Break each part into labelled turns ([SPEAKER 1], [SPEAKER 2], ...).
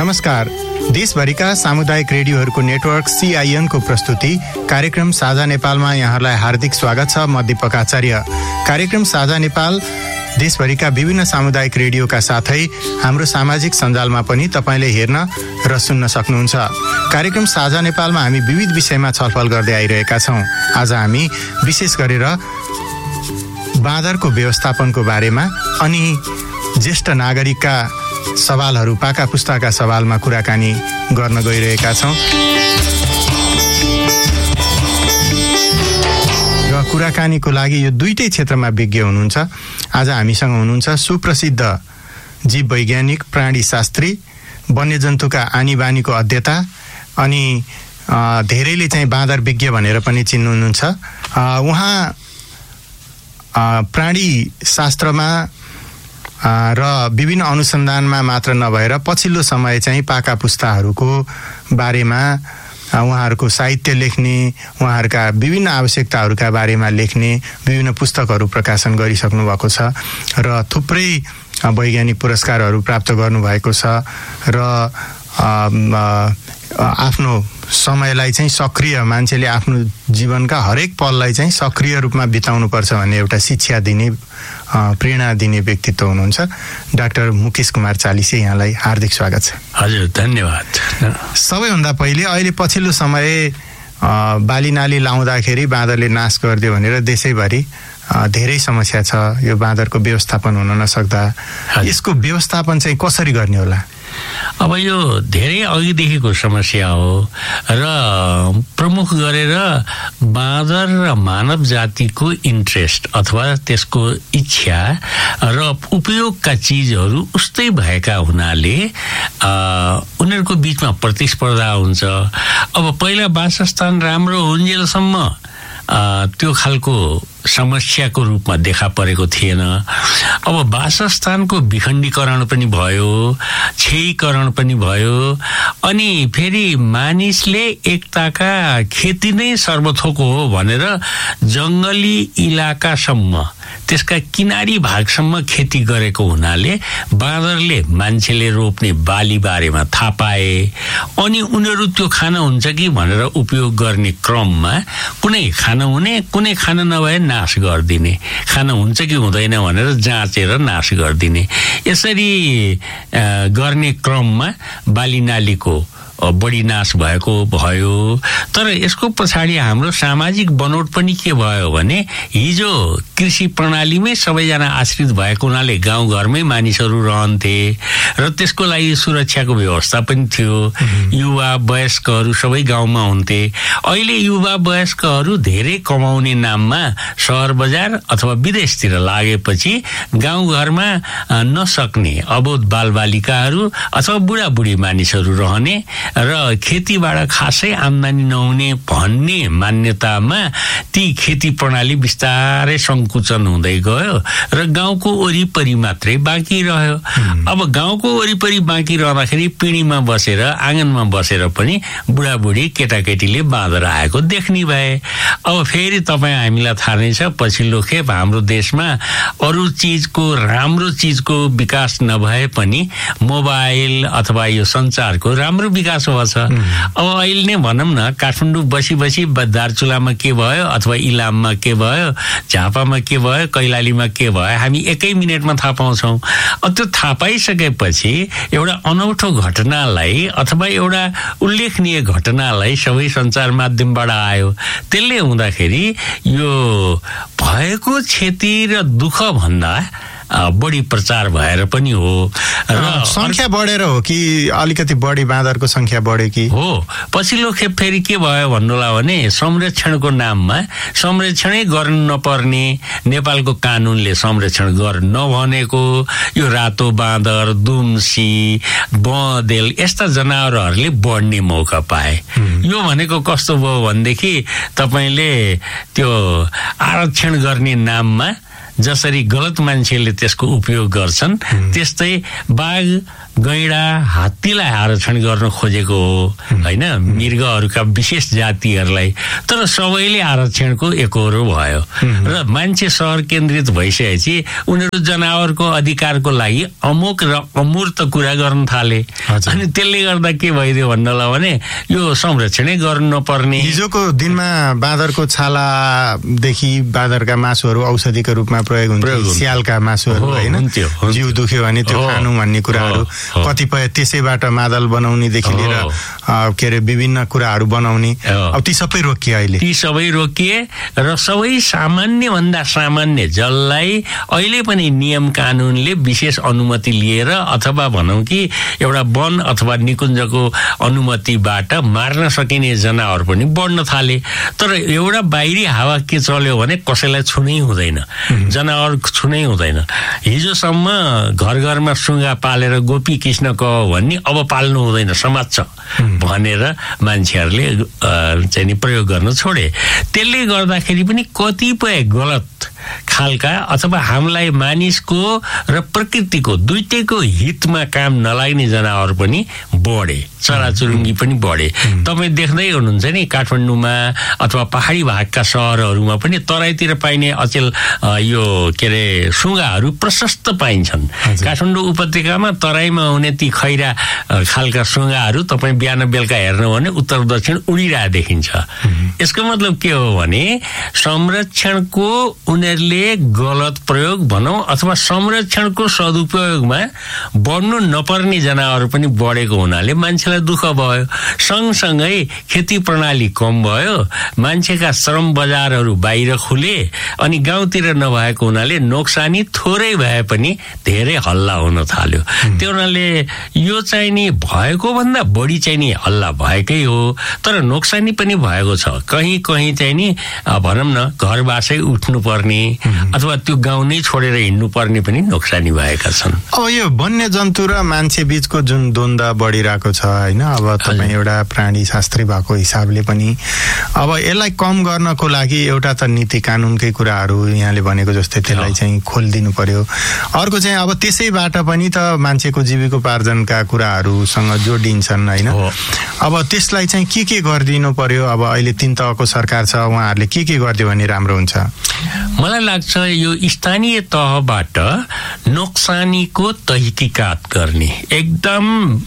[SPEAKER 1] नमस्कार। देशभरिका सामुदायिक रेडियोहरूको नेटवर्क CIN को प्रस्तुति कार्यक्रम साझा नेपालमा यहाँलाई हार्दिक स्वागत छ। म दीपक आचार्य। कार्यक्रम साझा नेपाल देशभरिका विभिन्न सामुदायिक रेडियोका साथै हाम्रो सामाजिक सञ्जालमा पनि तपाईले हेर्न र सुन्न सक्नुहुन्छ। कार्यक्रम साझा नेपालमा हामी विविध विषयमा छलफल गर्दै आइरहेका छौं। आज हामी विशेष गरेर बाँदरको व्यवस्थापनको बारेमा अनि ज्येष्ठ नागरिकका सवालहरू, पाका पुस्ताका सवालमा कुराकानी गर्न गइरहेका छौं। र कुराकानीको लागि यो दुईटै क्षेत्रमा विज्ञ हुनुहुन्छ। आज हामीसँग हुनुहुन्छ सुप्रसिद्ध जीव वैज्ञानिक, प्राणी शास्त्री, वन्यजन्तुका आनीबानीको अध्येता अनि धेरैले चाहिँ बाँदर विज्ञ भनेर पनि चिन्नुहुन्छ। उहाँ प्राणी शास्त्रमा र विभिन्न अनुसन्धानमा मात्र नभएर पछिल्लो समय चाहिँ पाका पुस्ताहरूको बारेमा उहाँहरूको साहित्य लेख्ने, उहाँहरूका विभिन्न आवश्यकताहरूका बारेमा लेख्ने विभिन्न पुस्तकहरू प्रकाशन गरिसक्नु भएको छ र थुप्रै वैज्ञानिक पुरस्कारहरू प्राप्त गर्नुभएको छ र आफ्नो समयलाई चाहिँ सक्रिय, मान्छेले आफ्नो जीवनका हरेक पललाई चाहिँ सक्रिय रूपमा बिताउनुपर्छ भन्ने एउटा शिक्षा दिने, प्रेरणा दिने व्यक्तित्व हुनुहुन्छ। डाक्टर मुकेश कुमार चालिसे, यहाँलाई हार्दिक स्वागत छ।
[SPEAKER 2] हजुर, धन्यवाद।
[SPEAKER 1] सबैभन्दा पहिले अहिले पछिल्लो समय बाली नाली लाउँदाखेरि बाँदरले नाश गरिदियो भनेर देशैभरि धेरै समस्या छ। यो बाँदरको व्यवस्थापन हुन नसक्दा यसको व्यवस्थापन चाहिँ कसरी गर्ने होला?
[SPEAKER 2] अब यो धेरै अघिदेखिको समस्या हो र प्रमुख गरेर बाँदर र मानव जातिको इन्ट्रेस्ट अथवा त्यसको इच्छा र उपयोगका चिजहरू उस्तै भएका हुनाले उनीहरूको बीचमा प्रतिस्पर्धा हुन्छ। अब पहिला वासस्थान राम्रो हुन्जेलसम्म त्यो खालको समस्याको रूपमा देखा परेको थिएन। अब वासस्थानको विखण्डीकरण पनि भयो, क्षयीकरण पनि भयो, अनि फेरि मानिसले एकताका खेती नै सर्वथोक हो भनेर जंगली इलाकासम्म, त्यसका किनारी भागसम्म खेती गरेको हुनाले बाँदरले मान्छेले रोप्ने बाली बारेमा थाहा पाए अनि उनीहरू त्यो खान हुन्छ कि भनेर उपयोग गर्ने क्रममा कुनै खान हुने, कुनै खान नभए नाश गरिदिने, खान हुन्छ कि हुँदैन भनेर जाँचेर नाश गरिदिने, यसरी गर्ने क्रममा बाली नालीको बढी नाश भएको भयो। तर यसको पछाडि हाम्रो सामाजिक बनोट पनि के भयो भने हिजो कृषि प्रणालीमै सबैजना आश्रित भएको हुनाले गाउँघरमै मानिसहरू रहन्थे र त्यसको लागि सुरक्षाको व्यवस्था पनि थियो। युवा वयस्कहरू सबै गाउँमा हुन्थे। अहिले युवा वयस्कहरू धेरै कमाउने नाममा सहर बजार अथवा विदेशतिर लागेपछि गाउँघरमा नसक्ने अबोध बालबालिकाहरू अथवा बुढाबुढी मानिसहरू रहने र खेतीबाट खासै आम्दानी नहुने भन्ने मान्यतामा ती खेती प्रणाली बिस्तारै संकुचन हुँदै गयो र गाउँको वरिपरि मात्रै बाँकी रह्यो। अब गाउँको वरिपरि बाँकी रहँदाखेरि पिँढीमा बसेर, आँगनमा बसेर पनि बुढाबुढी केटाकेटीले बाँदर आएको देख्ने भए। अब फेरि तपाईँ हामीलाई थाहा नै छ, पछिल्लो खेप हाम्रो देशमा अरू चिजको, राम्रो चिजको विकास नभए पनि मोबाइल अथवा यो सञ्चारको राम्रो विकास छ। अब अहिले नै भनौँ न, काठमाडौँ बसी बसी दार्चुलामा के भयो अथवा इलाममा के भयो, झापामा के भयो, कैलालीमा के भयो, हामी एकै मिनटमा थाहा पाउँछौँ। अब त्यो थाहा पाइसकेपछि एउटा अनौठो घटनालाई अथवा एउटा उल्लेखनीय घटनालाई सबै सञ्चार माध्यमबाट आयो। त्यसले हुँदाखेरि यो भएको क्षति र दुःख भन्दा बढी प्रचार भएर पनि हो।
[SPEAKER 1] र संख्या बढेर हो कि अलिकति बढी बाँदरको संख्या बढ्यो कि
[SPEAKER 2] हो? पछिल्लो खेप फेरि के भयो भन्नुला भने संरक्षणको नाममा संरक्षणै गर्नु नपर्ने, नेपालको कानुनले संरक्षण गर्न नभनेको यो रातो बाँदर, दुम्सी, बँदेल यस्ता जनावरहरूले बढ्ने मौका पाए। यो भनेको कस्तो भयो भनेदेखि तपाईले त्यो आरक्षण गर्ने नाममा जसरी गलत मान्छेले त्यसको उपयोग गर्छन् त्यस्तै बाघ गैंडा हात्तीलाई आरक्षण गर्न खोजेको हो हैन, मृगहरूका विशेष जातिहरूलाई, तर सबैले आरक्षणको एकहोरो भयो र मान्छे शहर केन्द्रित भइसकेपछि उनीहरू जनावरको अधिकारको लागि अमुक र अमूर्त कुरा गर्न थाले। अनि त्यसले गर्दा के भइदियो भन्नलाई भने यो संरक्षणै गर्नु नपर्ने।
[SPEAKER 1] हिजोको दिनमा बाँदरको छालादेखि बाँदरका मासुहरू औषधिको रूपमा प्रयोग हुन्थ्यो, स्यालका मासुहरू हैन, जिउ दुख्यो भने त्यो खानु भन्ने कुराहरू, कतिपय त्यसैबाट मादल बनाउनेदेखि लिएर के अरे विभिन्न कुराहरू बनाउने, अब ती सबै रोकिए। अहिले
[SPEAKER 2] ती सबै रोकिए र सबै सामान्य भन्दा सामान्य जसलाई अहिले पनि नियम कानुनले विशेष अनुमति लिएर अथवा भनौँ कि एउटा वन अथवा निकुञ्जको अनुमतिबाट मार्न सकिने जनावर पनि बढ्न थाले। तर एउटा बाहिरी हावा के चल्यो भने कसैलाई छुनै हुँदैन, जनावर छुनै हुँदैन। हिजोसम्म घर घरमा सुँगा पालेर गोपी कृष्ण कह भन्ने अब पाल्नु हुँदैन, समाज छ भनेर मान्छेहरूले चाहिँ नि प्रयोग गर्न छोडे। त्यसले गर्दाखेरि पनि कतिपय गलत खालका अथवा हामीलाई मानिसको र प्रकृतिको दुईटैको हितमा काम नलाग्ने जनावर पनि बढे, चराचुरुङ्गी पनि बढे। तपाईँ देख्दै हुनुहुन्छ नि काठमाडौँमा अथवा पहाडी भागका सहरहरूमा पनि तराईतिर पाइने अचेल यो के अरे सुँगाहरू प्रशस्त पाइन्छन्। काठमाडौँ उपत्यकामा तराईमा हुने ती खैरा खालका सुँगाहरू तपाईँ बिहान बेलुका हेर्नु भने उत्तर दक्षिण उडिरहेको देखिन्छ। यसको मतलब के हो भने संरक्षणको उनीहरूले गलत प्रयोग भनौँ अथवा संरक्षणको सदुपयोगमा बढ्नु नपर्ने जनावर पनि बढेको हुनाले मान्छेलाई दुःख भयो। सँगसँगै खेती प्रणाली कम भयो, मान्छेका श्रम बजारहरू बाहिर खुले अनि गाउँतिर नभएको हुनाले नोक्सानी थोरै भए पनि धेरै हल्ला हुन थाल्यो। त्यो हुनाले यो चाहिँ नि भएको भन्दा बढी चाहिँ नि हल्ला भएकै हो, तर नोक्सानी पनि भएको छ। कहीँ कहीँ चाहिँ नि भनौँ न घरबासै उठ्नु पर्ने अथवा त्यो गाउँ नै छोडेर हिँड्नु पर्ने पनि नोक्सानी भएका छन्।
[SPEAKER 1] अब यो वन्य जन्तु र मान्छे बीचको जुन द्वन्द्व बढिरहेको छ हैन, अब तपाईँ एउटा प्राणी शास्त्री भएको हिसाबले पनि अब यसलाई कम गर्नको लागि एउटा त नीति कानुनकै कुराहरू यहाँले भनेको जस्तै त्यसलाई चाहिँ खोलिदिनु पर्यो। अर्को चाहिँ अब त्यसैबाट पनि त मान्छेको जीविकोपार्जनका कुराहरूसँग जोडिन्छन् हैन। अब त्यसलाई चाहिँ के गरिदिनु पर्यो? अब अहिले 3 तहको सरकार छ, उहाँहरूले के गरिदियो भने राम्रो हुन्छ?
[SPEAKER 2] मलाई लाग्छ यो स्थानीय तहबाट नोक्सानीको तहकीकात गर्ने, एकदम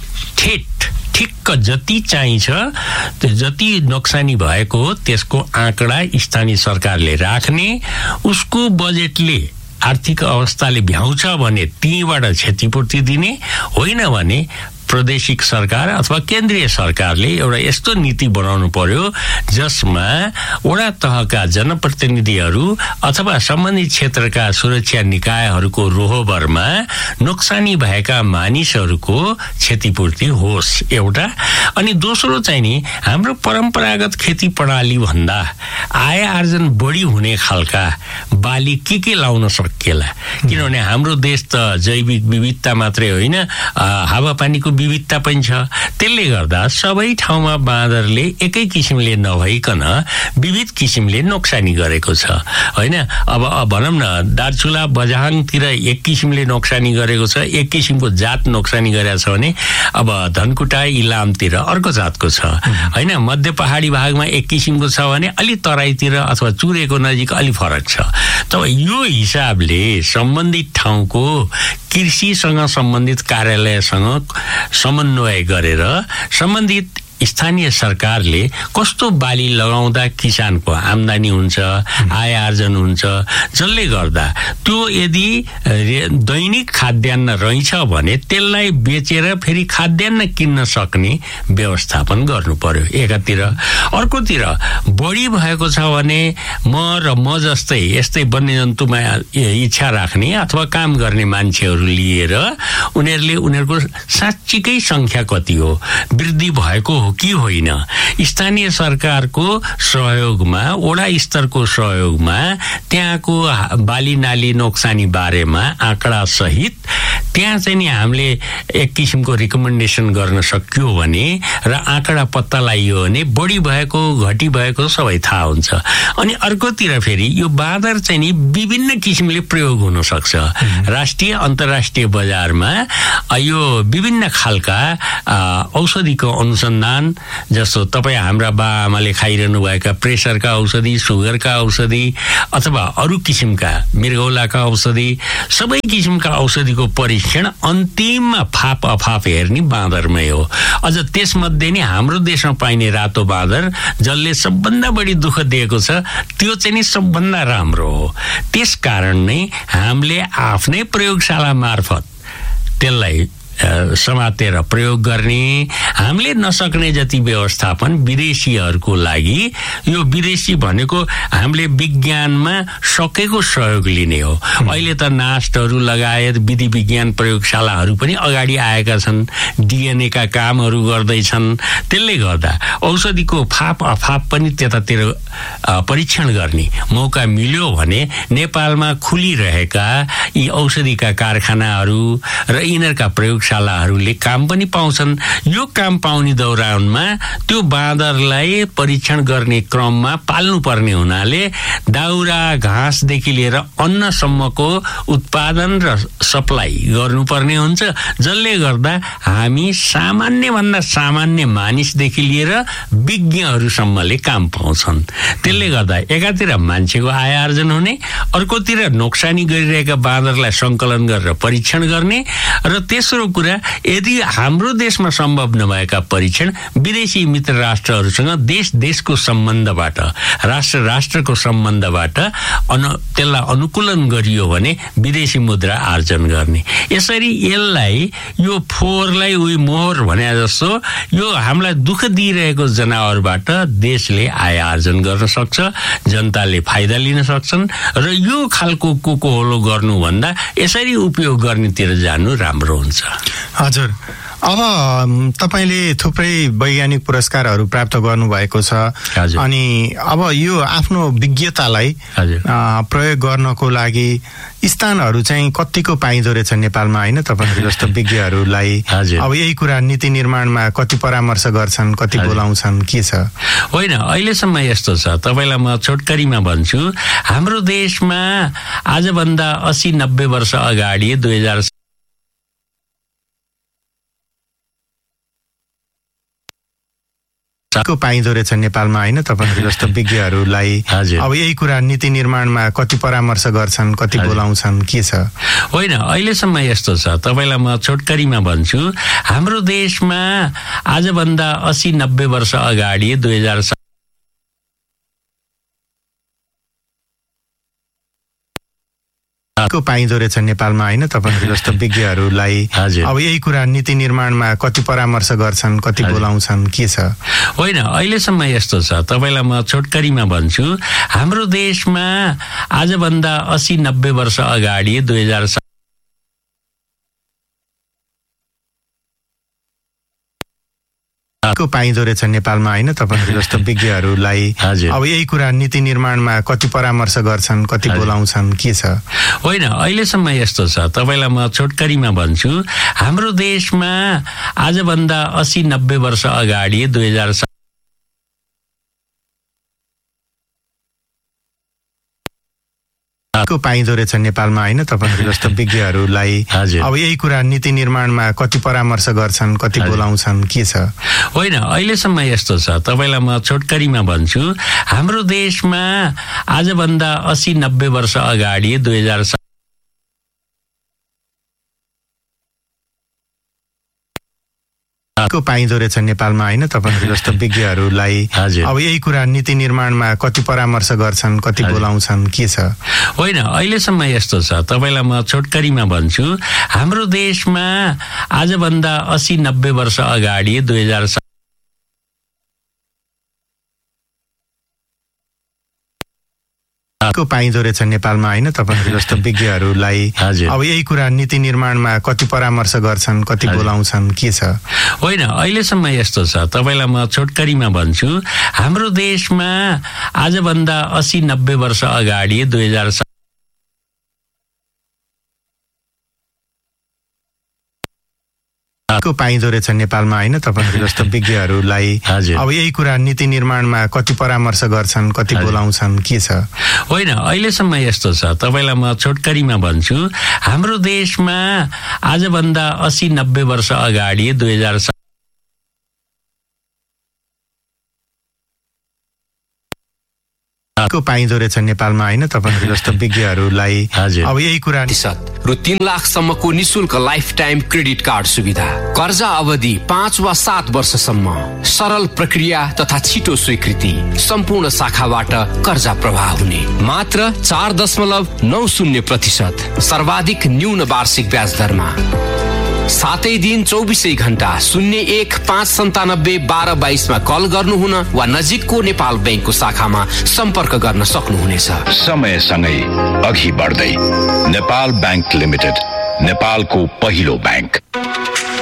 [SPEAKER 2] ठिक्क जति चाहिन्छ त्यो जति नोक्सानी भएको हो त्यसको आँकडा स्थानीय सरकारले राख्ने, उसको बजेटले आर्थिक अवस्थाले भ्याउँछ भने त्यहीबाट क्षतिपूर्ति दिने, होइन भने प्रादेशिक सरकार अथवा केन्द्रीय सरकारले एउटा यस्तो नीति बनाउनु पर्यो जसमा वडा तहका जनप्रतिनिधिहरू अथवा सम्बन्धित क्षेत्रका सुरक्षा निकायहरूको रोहबरमा नोक्सानी भएका मानिसहरूको क्षतिपूर्ति होस् एउटा। अनि दोस्रो चाहिँ नि हाम्रो परम्परागत खेती प्रणाली भन्दा आय आर्जन बढी हुने खालका बाली के लाउन सकिएला, किनभने हाम्रो देश त जैविक विविधता मात्रै होइन, हावापानीको विविधता पनि छ। त्यसले गर्दा सबै ठाउँमा बाँदरले एकै किसिमले नभइकन विविध किसिमले नोक्सानी गरेको छ होइन। अब भनौँ न दार्चुला बझाङतिर एक किसिमले नोक्सानी गरेको छ, एक किसिमको जात नोक्सानी गरेको छ भने अब धनकुटा इलामतिर अर्को जातको छ होइन। मध्य पहाडी भागमा एक किसिमको छ भने अलि तराईतिर अथवा चुरेको नजिक अलि फरक छ। त यो हिसाबले सम्बन्धित ठाउँको कृषिसँग सम्बन्धित कार्यालयसँग समन्वय गरेर सम्बन्धित स्थानीय सरकारले कस्तो बाली लगाउँदा किसानको आम्दानी हुन्छ, आय आर्जन हुन्छ, जसले गर्दा त्यो यदि दैनिक खाद्यान्न रहेछ भने त्यसलाई बेचेर फेरि खाद्यान्न किन्न सक्ने व्यवस्थापन गर्नु पर्यो एकातिर। अर्कोतिर बढी भएको छ भने म जस्तै यस्तै वन्यजन्तुमा इच्छा राख्ने अथवा काम गर्ने मान्छेहरू लिएर उनीहरूले उनीहरूको साँच्चीकै संख्या कति हो, वृद्धि भएको हो कि होइन, स्थानीय सरकारको सहयोगमा वडा स्तरको सहयोगमा त्यहाँको बाली नाली नोक्सानी बारेमा आँकडा सहित त्यहाँ चाहिँ नि हामीले एक किसिमको रिकमेन्डेसन गर्न सक्यो भने र आँकडा पत्ता लगाइयो भने बढी भएको घटी भएको सबै थाहा हुन्छ। अनि अर्कोतिर फेरि यो बाँदर चाहिँ नि विभिन्न किसिमले प्रयोग हुन सक्छ। राष्ट्रिय अन्तर्राष्ट्रिय बजारमा यो विभिन्न खालका औषधिको अनुसन्धान, जस्तो तपाईँ हाम्रा बाआमाले खाइरहनु भएका प्रेसरका औषधि, सुगरका औषधि अथवा अरू किसिमका मृगौलाका औषधि, सबै किसिमका औषधिको परीक्षण अन्तिममा फाप अफाप हेर्ने बाँदरमै हो। अझ त्यसमध्ये नि हाम्रो देशमा पाइने रातो बाँदर जसले सबभन्दा बढी दुःख दिएको छ त्यो चाहिँ नि सबभन्दा राम्रो हो। त्यस कारण नै हामीले आफ्नै प्रयोगशाला मार्फत त्यसलाई समातेर प्रयोग गर्ने, हामीले नसक्ने जति व्यवस्थापन विदेशीहरूको लागि, यो विदेशी भनेको हामीले विज्ञानमा सकेको सहयोग लिने हो। अहिले त नास्टहरू लगायत विधि विज्ञान प्रयोगशालाहरू पनि अगाडि आएका छन्, डिएनए का कामहरू गर्दैछन्। त्यसले गर्दा औषधिको फाप अफाप पनि त्यतातिर परीक्षण गर्ने मौका मिल्यो भने नेपालमा खुलिरहेका यी औषधिका कारखानाहरू र यिनीहरूका प्रयोगशालाहरूले काम पनि पाउँछन्। यो काम पाउने दौरानमा त्यो बाँदरलाई परीक्षण गर्ने क्रममा पाल्नुपर्ने हुनाले दाउरा घाँसदेखि लिएर अन्नसम्मको उत्पादन र सप्लाई गर्नुपर्ने हुन्छ, जसले गर्दा हामी सामान्यभन्दा सामान्य मानिसदेखि लिएर विज्ञहरूसम्मले काम पाउँछन्। त्यसले गर्दा एकातिर मान्छेको आय आर्जन हुने, अर्कोतिर नोक्सानी गरिरहेका बाँदरलाई सङ्कलन गरेर परीक्षण गर्ने, र तेस्रो कुरा यदि हाम्रो देशमा सम्भव नभएका परीक्षण विदेशी मित्र राष्ट्रहरूसँग देशको सम्बन्धबाट, राष्ट्र राष्ट्रको सम्बन्धबाट त्यसलाई अनुकूलन गरियो भने विदेशी मुद्रा आर्जन गर्ने। यसरी यसलाई यो फोहोरलाई उही मोहर भने जस्तो यो हामीलाई दुःख दिइरहेको जनावरबाट देशले आय आर्जन गर्न सक्छ, जनताले फाइदा लिन सक्छन्, र यो खालको कोकोहोलो गर्नुभन्दा यसरी उपयोग गर्नेतिर जानु राम्रो हुन्छ।
[SPEAKER 1] हजुर, अब तपाईले थुप्रै वैज्ञानिक पुरस्कारहरू प्राप्त गर्नुभएको छ, अनि अब यो आफ्नो विज्ञतालाई प्रयोग गर्नको लागि स्थानहरू चाहिँ कतिको पाइँदो रहेछ नेपालमा, होइन? तपाईहरू जस्तो विज्ञहरूलाई अब यही कुरा नीति निर्माणमा कति परामर्श गर्छन्, कति बोलाउँछन्, के छ?
[SPEAKER 2] होइन, अहिलेसम्म यस्तो छ, तपाईँलाई म छोटकरीमा भन्छु। हाम्रो देशमा आजभन्दा 80-90 वर्ष अगाडि 2000
[SPEAKER 1] को पाइँदो रहेछ नेपालमा, होइन? तपाईहरू जस्तो विज्ञहरूलाई अब यही कुरा नीति निर्माणमा कति परामर्श गर्छन्, कति बोलाउँछन्, के छ?
[SPEAKER 2] होइन, अहिलेसम्म यस्तो छ, तपाईँलाई म छोटकरीमा भन्छु। हाम्रो देशमा आजभन्दा 80-90 वर्ष अगाडि 2000
[SPEAKER 1] को पाइँदो रहेछ नेपालमा, होइन? तपाईहरू जस्तो विज्ञहरूलाई अब यही कुरा नीति निर्माणमा कति परामर्श गर्छन्, कति बोलाउँछन्, के छ?
[SPEAKER 2] होइन, अहिलेसम्म यस्तो छ, तपाईँलाई म छोटकरीमा भन्छु। हाम्रो देशमा आजभन्दा 80-90 वर्ष अगाडि 2000
[SPEAKER 1] को पाइँदो रहेछ नेपालमा, होइन? तपाईहरू जस्तो विज्ञहरूलाई अब यही कुरा नीति निर्माणमा कति परामर्श गर्छन्, कति बोलाउँछन्, के छ?
[SPEAKER 2] होइन, अहिलेसम्म यस्तो छ, तपाईँलाई म छोटकरीमा भन्छु। हाम्रो देशमा आजभन्दा 80-90 वर्ष अगाडि 2000
[SPEAKER 1] को पाइँदो रहेछ नेपालमा, होइन? तपाईहरू जस्तो विज्ञहरूलाई अब यही कुरा नीति निर्माणमा कति परामर्श गर्छन्, कति बोलाउँछन्, के छ?
[SPEAKER 2] होइन, अहिलेसम्म यस्तो छ, तपाईँलाई म छोटकरीमा भन्छु। हाम्रो देशमा आजभन्दा 80-90 वर्ष अगाडि 2000
[SPEAKER 1] को पाइँदो रहेछ नेपालमा, होइन? तपाईहरू जस्तो विज्ञहरूलाई अब यही कुरा नीति निर्माणमा कति परामर्श गर्छन्, कति बोलाउँछन्, के छ?
[SPEAKER 2] होइन, अहिलेसम्म यस्तो छ, तपाईँलाई म छोटकरीमा भन्छु। हाम्रो देशमा आजभन्दा 80-90 वर्ष अगाडि 2000
[SPEAKER 1] को पाइँदो रहेछ नेपालमा, होइन? तपाईहरू जस्तो विज्ञहरूलाई अब यही कुरा नीति निर्माणमा कति परामर्श गर्छन्, कति बोलाउँछन्, के छ?
[SPEAKER 2] होइन, अहिलेसम्म यस्तो छ, तपाईँलाई म छोटकरीमा भन्छु। हाम्रो देशमा आजभन्दा 80-90 वर्ष अगाडि 2000
[SPEAKER 1] को पाइँदो रहेछ नेपालमा हैन तपाईहरु जस्तो विज्ञहरूलाई अब यही कुरा नीति निर्माणमा कति परामर्श गर्छन् कति बोलाउँछन् के छ
[SPEAKER 2] होइन अहिलेसम्म यस्तो छ तपाईलाई म छोटकरीमा भन्छु हाम्रो देशमा आजभन्दा 80-90 वर्ष अगाडि 2000
[SPEAKER 1] को पाइँदो रहेछ नेपालमा हैन तपाईहरु जस्तो विज्ञहरूलाई अब यही कुरा
[SPEAKER 3] रु 3 लाखसम्मको निशुल्क लाइफ टाइम क्रेडिट कार्ड सुविधा कर्जा अवधि 5 वा 7 वर्षसम्म सरल प्रक्रिया तथा छिटो स्वीकृति सम्पूर्ण शाखाबाट कर्जा प्रवाह हुने मात्र 4.90% सर्वाधिक न्यून वार्षिक ब्याज दरमा सातै दिन 24 घण्टा 01-597-1222 मा कल गर्नुहुन वा नजिकको नेपाल बैंकको शाखामा सम्पर्क गर्न सक्नुहुनेछ।
[SPEAKER 4] समयसँगै अघि बढ्दै नेपाल बैंक लिमिटेड नेपालको पहिलो बैंक।